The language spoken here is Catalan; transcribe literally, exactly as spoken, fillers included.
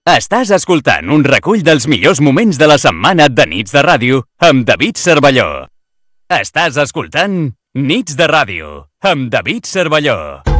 Estàs escoltant un recull dels millors moments de la setmana de Nits de Ràdio amb David Cervelló. Estàs escoltant Nits de Ràdio amb David Cervelló.